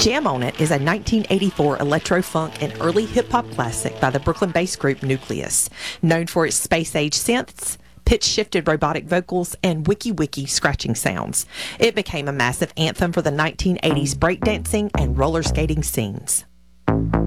Jam On It is a 1984 electro-funk and early hip-hop classic by the Brooklyn-based group Nucleus, known for its space-age synths, pitch-shifted robotic vocals, and wiki-wiki scratching sounds. It became a massive anthem for the 1980s breakdancing and roller skating scenes.